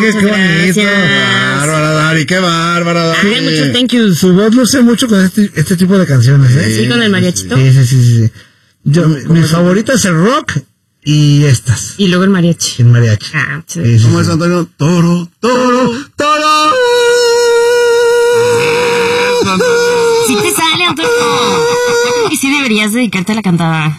qué bonito. Bárbara Dari, qué bárbara Dari. Ay, muchos thank yous. Su voz luce mucho con este tipo de canciones, ¿eh? Sí, con el mariachito. Sí. Mi favorita es el rock y estas. Y luego el mariachi. El mariachi. Ah, sí. ¿Cómo es, Antonio? Toro. Sí te sale, Antonio. Y sí deberías dedicarte a la cantada.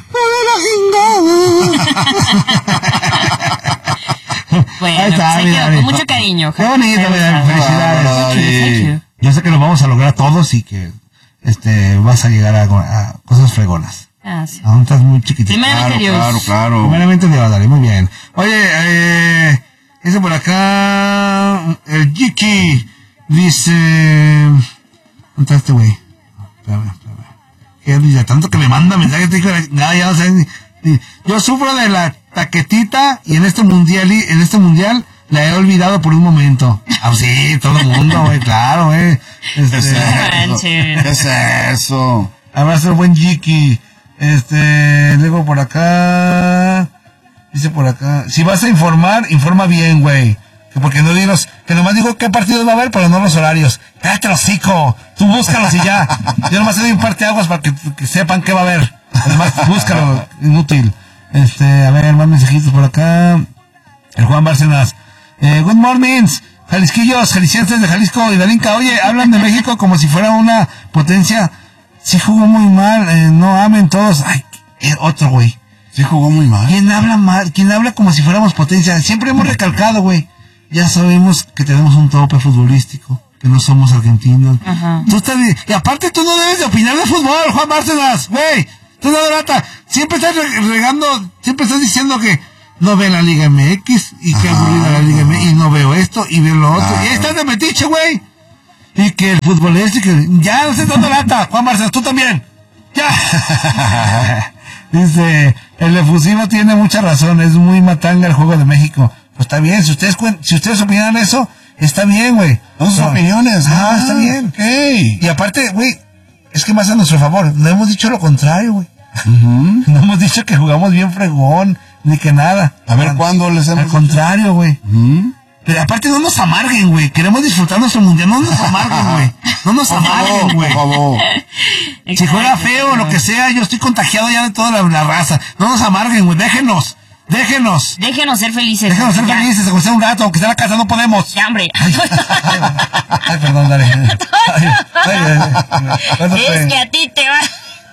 Bueno, Ahí está, se mira, quedó con mucho cariño. Qué bonito, mira, felicidades. Thank you. Yo sé que lo vamos a lograr todos y que vas a llegar a cosas fregonas. Ah, sí. Aún estás muy chiquitito. Primeramente Dios. Claro. Primeramente Dios, dale, muy bien. Oye, ese por acá, el Jiki dice... ¿Dónde está este güey? Espérame. Que dice, tanto que me manda mensajes, ya no sé. Yo sufro de la taquetita y en este mundial la he olvidado por un momento. Ah, sí, todo el mundo, güey, claro, güey. ¿Qué es eso? Abrazo el buen Jiki. Luego por acá. Dice por acá. Si vas a informar, informa bien, güey. Porque no dinos, que nomás dijo qué partidos va a haber, pero no los horarios. Cállate los hocico. Tú búscalos y ya. Yo nomás doy un parteaguas para que sepan qué va a haber. Además, búscalo, inútil. A ver, más mensajitos por acá. El Juan Bárcenas. Good mornings, Jalisquillos, jaliscienses de Jalisco y Darinka. Oye, hablan de México como si fuera una potencia. Sí jugó muy mal, no amen todos. Ay, otro güey. Sí jugó muy mal. ¿Quién habla mal? ¿Quién habla como si fuéramos potencia? Siempre hemos recalcado, güey. Ya sabemos que tenemos un tope futbolístico, que no somos argentinos. Ajá. Y aparte tú no debes de opinar de fútbol, Juan Bárcenas, güey. Tú no lata. Siempre estás regando, siempre estás diciendo que no ve la Liga MX y que aburrida la Liga MX y no veo esto y veo lo otro. Y ahí estás de metiche, güey. Y que el fútbol es y que ya no estés dando lata, Juan Bárcenas, tú también. Ya. Dice, el efusivo tiene mucha razón, es muy matanga el juego de México. Pues está bien, si ustedes opinan eso, está bien, güey. Son sus opiniones. Está bien. Okay. Y aparte, güey, es que más a nuestro favor, no hemos dicho lo contrario, güey. No hemos dicho que jugamos bien fregón, ni que nada. A ver, ¿cuándo les hemos Al contrario, güey. Pero aparte no nos amarguen, güey. Queremos disfrutar nuestro mundial. No nos amarguen, güey. No nos amarguen, güey. Por favor. Si juega feo o lo que sea, yo estoy contagiado ya de toda la raza. No nos amarguen, güey. Déjenos ser felices. Déjenos ser felices, aunque sea un rato, aunque sea la casa, no podemos. Ya, hombre. Ay, perdón, dale. Es que a ti te va.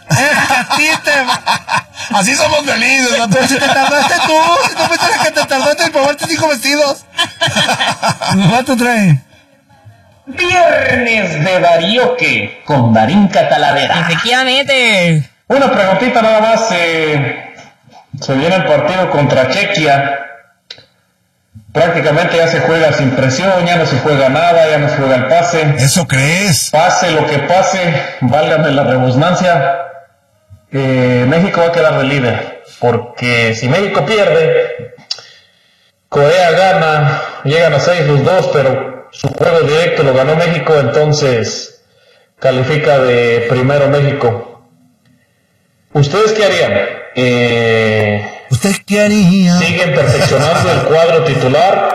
Así somos felices, ¿no? Pero si te tardaste tú, si no fuiste la que te tardaste en probarte 5 vestidos. ¿Cuánto trae? Viernes de Darioque con Darinka Talavera. Efectivamente. Una preguntita nada más. Se viene el partido contra Chequia. Prácticamente ya se juega sin presión, ya no se juega nada, ya no se juega el pase. ¿Eso crees? Pase lo que pase, válgame la redundancia, México va a quedar de líder. Porque si México pierde, Corea gana, llegan a 6 los dos, pero su juego directo lo ganó México, entonces califica de primero México. ¿Ustedes qué harían? ¿Usted qué haría? ¿Siguen perfeccionando el cuadro titular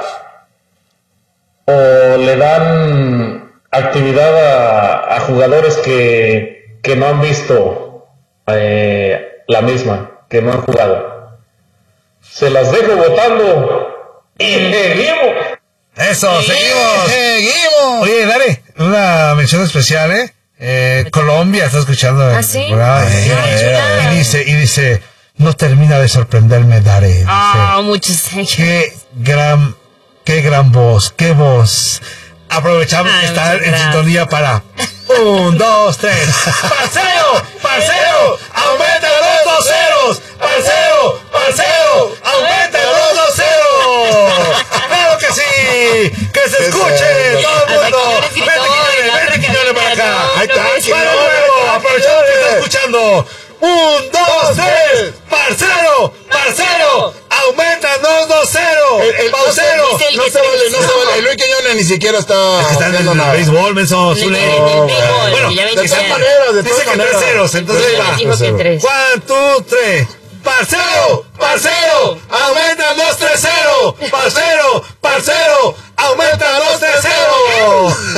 o le dan actividad a jugadores que no han visto la misma, que no han jugado? Se las dejo votando y seguimos. Eso, seguimos. Oye, dale, una mención especial, Colombia está escuchando. ¿Ah, sí? Y dice, no termina de sorprenderme, Dare. Muchos años. Qué gran voz, qué voz. Aprovechamos que está en sintonía para 1, 2, 3. ¡Parcero! ¡Aumenta los 2 ceros! ¡Parcero! ¡Aumenta los 2 ceros! ¡Claro que sí! ¡Que se escuche todo el mundo! ¡Vete, Quiñones, para acá! ¡Ahí está! ¡Para nuevo! ¡Aprovechamos que está escuchando! 1, 2, 3. ¡Parcero! ¡Aumenta 2 ceros! El paucero. No se vale. Luis Quiñones ni siquiera está. Está en el béisbol, menso. Bueno, de todas maneras. Dice que 3 ceros, entonces ahí va. 1, 2, 3. ¡Parcero! ¡Aumenta 2, 3, 0! ¡Parcero! ¡Aumenta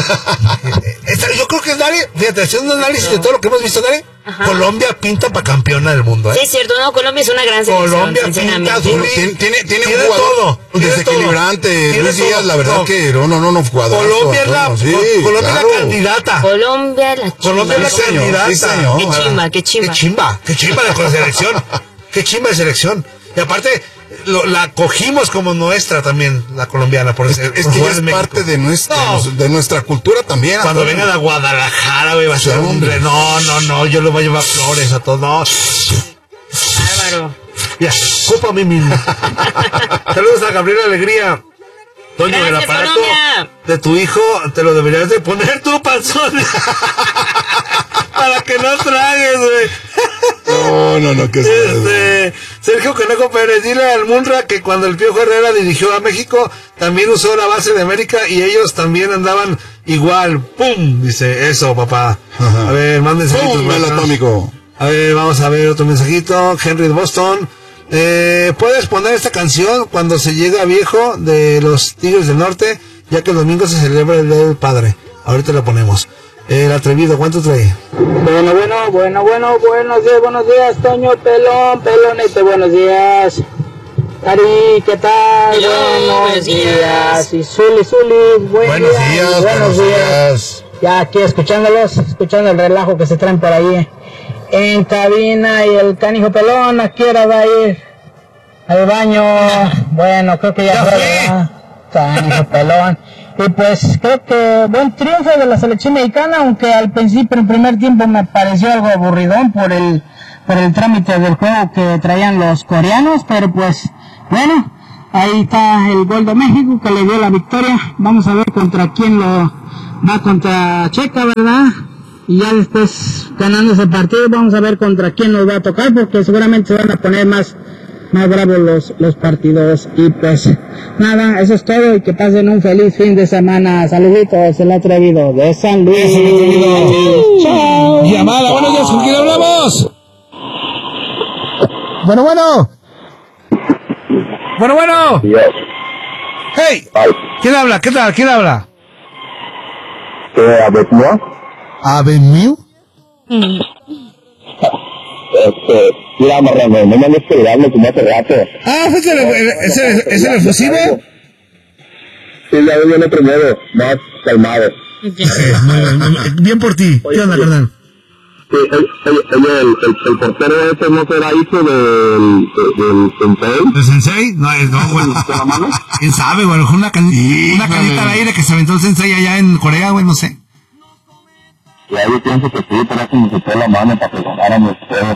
Yo creo que Dare, fíjate, haciendo un análisis de todo lo que hemos visto, Dare, Colombia pinta para campeona del mundo, Sí, es cierto, no, Colombia es una gran selección. Colombia pinta, tiene un jugador desequilibrante. Luis Díaz, la verdad que no jugador. Colombia es la candidata. Colombia es la candidata. Sí, señor. Qué chimba. Qué chimba la selección. Qué chimba de selección. Y aparte, la cogimos como nuestra también, la colombiana. Por Es que ya es parte de nuestra cultura también. Cuando vengan a Guadalajara, güey, va a ser hombre. No, yo le voy a llevar flores a todos. No. Bárbaro. Ya, culpa a mí mismo. Saludos a Gabriel Alegría. Toño, Gracias, el aparato Colombia. de tu hijo te lo deberías de poner tú, panzón. Para que no tragues, güey. No, que Sergio Conejo Pérez, dile al Munra que cuando el Piojo Herrera dirigió a México, también usó la base de América y ellos también andaban igual. ¡Pum! Dice, eso, papá. Ajá. A ver, más mensajitos. ¡Pum! El atómico. A ver, vamos a ver otro mensajito. Henry de Boston. ¿Puedes poner esta canción cuando se llega viejo de los Tigres del Norte? Ya que el domingo se celebra el Día del Padre. Ahorita la ponemos. El atrevido, ¿cuánto trae? Buenos días, Toño, Pelonete, buenos días. Cari, ¿qué tal? Hello, buenos días. Y Zuli, buenos días. Ya aquí escuchando el relajo que se traen por ahí en cabina, y el canijo pelón, ¿a qué hora va a ir al baño? Bueno, creo que ya fue, ¿verdad? Canijo pelón. Y pues creo que buen triunfo de la selección mexicana, aunque al principio, en el primer tiempo, me pareció algo aburridón por el trámite del juego que traían los coreanos, pero pues bueno, ahí está el gol de México que le dio la victoria. Vamos a ver contra quién lo va, contra Checa, ¿verdad? Y ya después, ganando ese partido, vamos a ver contra quién nos va a tocar, porque seguramente se van a poner más bravos los partidos. Y pues nada, eso es todo, y que pasen un feliz fin de semana. Saluditos, el atrevido de San Luis. Chao. Llamada, buenos días, ¿con quién hablamos? Bueno. Hey, ¿quién habla? ¿Qué tal? ¿Quién habla? ¿Avenue? Mira, marrano, no me andes pegando como hace rato. ¿Es el efusivo? Sí, ya viene primero, más calmado. Bien por ti. ¿Qué onda, carnal? Sí, el portero ese no será hijo del sensei. ¿El sensei? No, bueno. ¿Quién sabe, güey? Una canita al aire que se aventó el sensei allá en Corea, güey, no sé. Ya yo pienso que sí, pero es que me quitó la mano para que ganaran los juegos.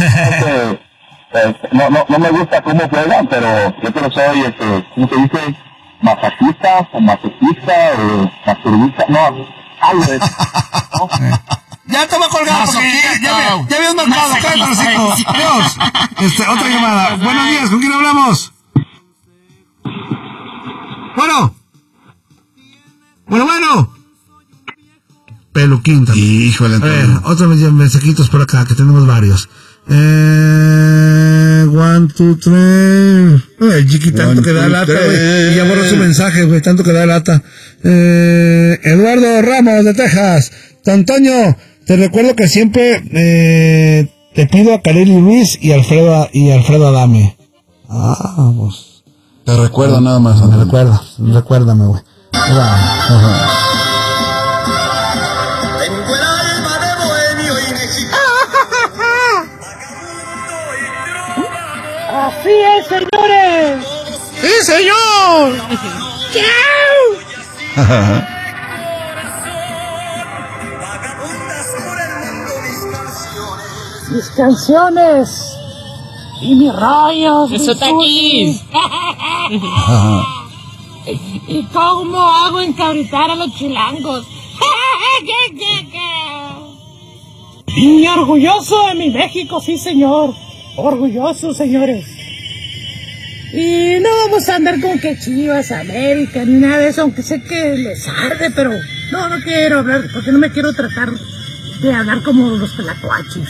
No me gusta cómo juegan, pero yo creo que soy, ¿cómo se dice? Masajista, o masoquista, o masturbista, no, algo de eso. ¿No? Ya te voy a colgar porque ya habías marcado, cállate los hijos. Adiós. Otra llamada. Buenos días, ¿con quién hablamos? Bueno. Peluquín también. Híjole, a ver, otros mensajitos por acá, que tenemos varios. 1, 2, 3. Ay, Chiqui, tanto que da lata, güey. Y ya borró su mensaje, güey, tanto que da lata. Eduardo Ramos, de Texas. Antonio, te recuerdo que siempre te pido a Kareli Luis y Alfredo Adame. Pues. Te recuerdo nada más. Recuérdame, güey. Ajá. Así es, señores. ¡Sí, señor! ¡Chao! Mis canciones y mis rayos. Eso está aquí. ¿Y cómo hago encabritar a los chilangos? Y orgulloso de mi México, sí, señor. Orgulloso, señores. Y no vamos a andar con que Chivas, América, ni nada de eso, aunque sé que les arde, pero no quiero hablar, porque no me quiero tratar de hablar como los pelacuachis.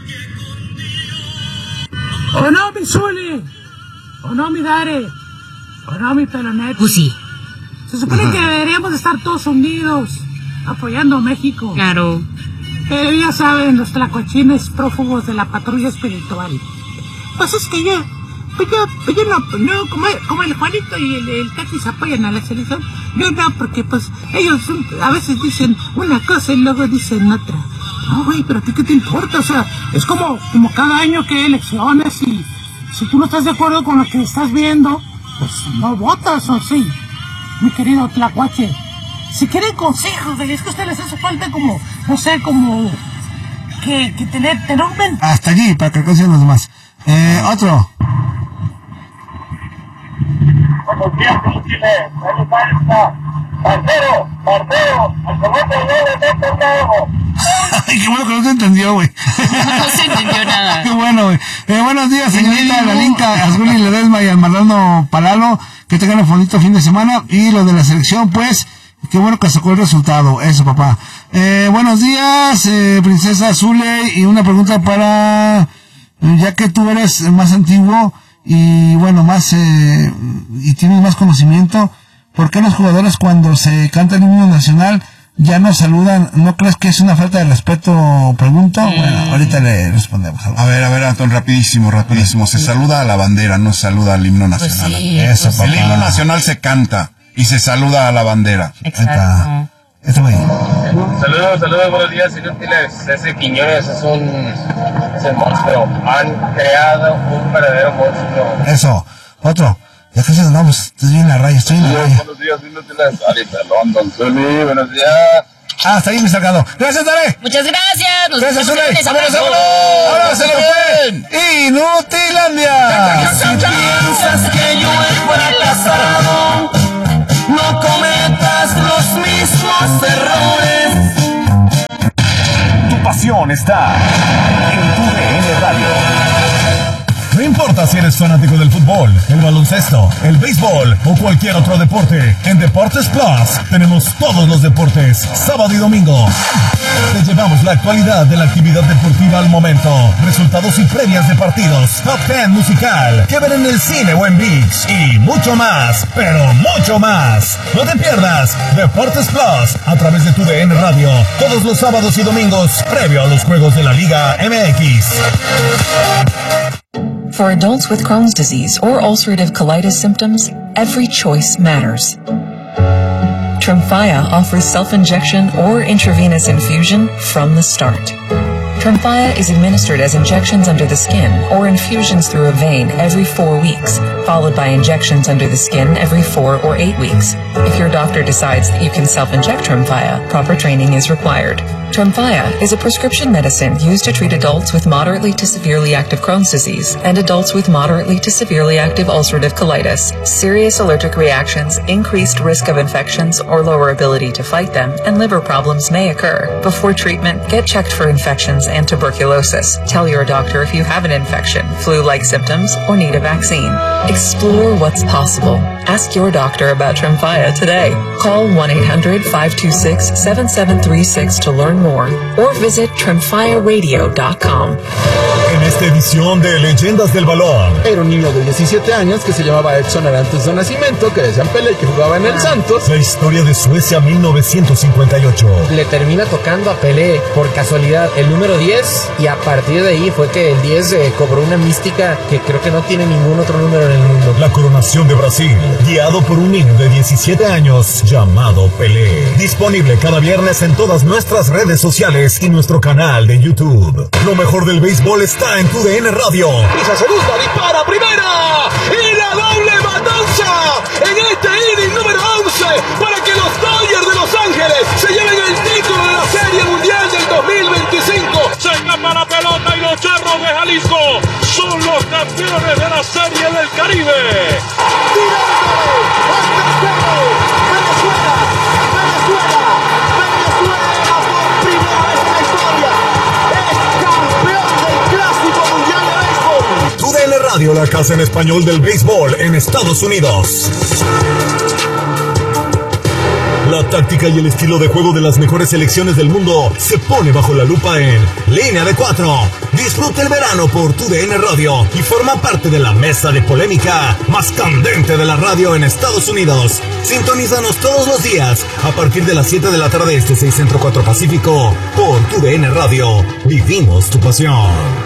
¿O no, mi Zuli? ¿O no, mi Dare? ¿O no, mi Pelonete? Pues sí. Se supone que deberíamos estar todos unidos, apoyando a México. Claro. Ya saben, los tlacuachines prófugos de la patrulla espiritual. Pues es que yo no, como el Juanito y el Tatis apoyan a la selección, yo no, porque pues ellos a veces dicen una cosa y luego dicen otra. No, güey, pero ¿a ti qué te importa? O sea, es como cada año que hay elecciones y si tú no estás de acuerdo con lo que estás viendo, pues no votas, ¿o sí? Mi querido tlacuache. Si quieren consejos, es que a ustedes les hace falta como, no sé, como que tener un hasta allí, para que alcancen los demás. Otro. Buenos días, ¿cómo está? Barbero, al conoce Ay, qué bueno que no se entendió, güey. No se entendió nada. Qué bueno, güey. Buenos días, señorita Lalinka, Azguli Ledesma y al Marlano Palalo. Que tengan un bonito fin de semana. Y lo de la selección, pues, qué bueno que sacó el resultado. Eso, papá. Buenos días, princesa Zule. Y una pregunta para... ya que tú eres más antiguo y, bueno, más... y tienes más conocimiento, ¿por qué los jugadores cuando se canta el himno nacional ya no saludan? ¿No crees que es una falta de respeto? Pregunto. Bueno, ahorita le respondemos. A ver, Antón, rapidísimo. Se saluda a la bandera, no se saluda al himno nacional. Pues sí, eso, pues papá. El himno nacional se canta y se saluda a la bandera. Exacto. Este güey. Saludos, buenos días, inútiles. Ese Quiñones es un monstruo. Han creado un verdadero monstruo. Eso. Otro. Ya casi nos vamos. Estoy en la raya, Buenos días, inútiles. Ali Pelón, Don Zuli, buenos días. Hasta ahí, mi sacado. Gracias, Dale. Muchas gracias. Nos Gracias, vemos Zule. el lunes. Abrazo. Ahora se lo fue. Inutilandia. Si piensas que yo he fracasado, no cometas los mismos errores. Tu pasión está en tu DN Radio. No importa si eres fanático del fútbol, el baloncesto, el béisbol o cualquier otro deporte, en Deportes Plus tenemos todos los deportes, sábado y domingo. Te llevamos la actualidad de la actividad deportiva al momento, resultados y previas de partidos, top 10 musical, que ver en el cine o en ViX y mucho más, pero mucho más. No te pierdas Deportes Plus a través de tu DN Radio, todos los sábados y domingos, previo a los juegos de la Liga MX. For adults with Crohn's disease or ulcerative colitis symptoms, every choice matters. Tremfya offers self-injection or intravenous infusion from the start. Tremfya is administered as injections under the skin or infusions through a vein every 4 weeks, followed by injections under the skin every 4 or 8 weeks. If your doctor decides that you can self-inject Tremfya, proper training is required. Tremfya is a prescription medicine used to treat adults with moderately to severely active Crohn's disease and adults with moderately to severely active ulcerative colitis. Serious allergic reactions, increased risk of infections or lower ability to fight them, and liver problems may occur. Before treatment, get checked for infections and tuberculosis. Tell your doctor if you have an infection, flu-like symptoms, or need a vaccine. Explore what's possible. Ask your doctor about Tremfya today. Call 1-800-526-7736 to learn more or visit tremfyaradio.com. En esta edición de Leyendas del Balón, era un niño de 17 años que se llamaba Edson Arantes de nacimiento, que decían Pelé, que jugaba en el Santos. La historia de Suecia 1958. Le termina tocando a Pelé por casualidad el número 10 y a partir de ahí fue que el 10 cobró una mística que creo que no tiene ningún otro número en el mundo. La coronación de Brasil, guiado por un niño de 17 años llamado Pelé. Disponible cada viernes en todas nuestras redes sociales y nuestro canal de YouTube. Lo mejor del béisbol está en tu DN Radio. Pisa segunda, dispara primera y la doble matanza en este inning número 11 para que los Dodgers de Los Ángeles se lleven el título de la Serie Mundial del 2025. Se escapa la pelota y los Charros de Jalisco son los campeones de la Serie del Caribe. TUDN Radio, la casa en español del béisbol en Estados Unidos. La táctica y el estilo de juego de las mejores selecciones del mundo se pone bajo la lupa en Línea de 4. Disfruta el verano por TUDN Radio y forma parte de la mesa de polémica más candente de la radio en Estados Unidos. Sintonízanos todos los días a partir de las 7 de la tarde este 6 Centro 4 Pacífico por TUDN Radio. Vivimos tu pasión.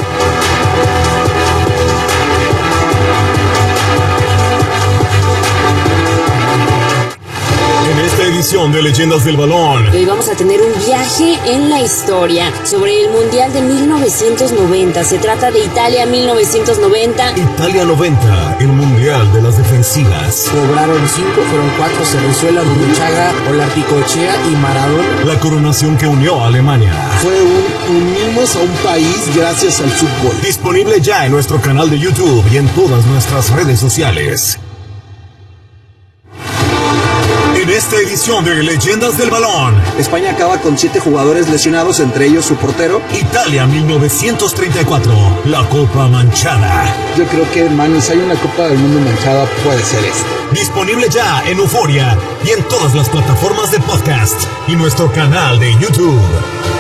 En esta edición de Leyendas del Balón, hoy vamos a tener un viaje en la historia sobre el Mundial de 1990. Se trata de Italia 1990. Italia 90, el Mundial de las defensivas. Cobraron 5, fueron 4, Cerrezuela, Burruchaga, Olarticochea y Maradona. La coronación que unió a Alemania. Fue unimos a un país gracias al fútbol. Disponible ya en nuestro canal de YouTube y en todas nuestras redes sociales. En esta edición de Leyendas del Balón, España acaba con 7 jugadores lesionados, entre ellos su portero. Italia 1934, la Copa Manchada. Yo creo que, Manu, si hay una Copa del Mundo manchada, puede ser esta. Disponible ya en Euforia y en todas las plataformas de podcast y nuestro canal de YouTube.